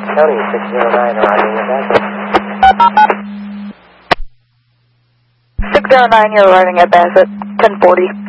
County 609 arriving at Bassett. 609, you're arriving at Bassett, 1040.